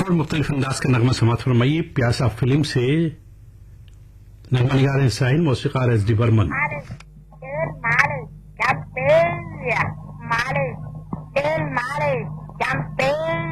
और मुख्तलिफ अंदाज का नगमा समात फरमाइए। प्यासा फिल्म से नगमा निगार साइन, मौसीक़ार एस डी बर्मन।